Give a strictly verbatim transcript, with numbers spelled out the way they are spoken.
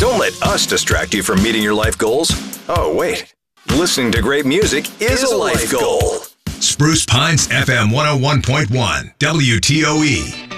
Don't let us distract you from meeting your life goals. Oh, wait. Listening to great music is, is a life goal. Spruce Pines F M one oh one point one, W T O E.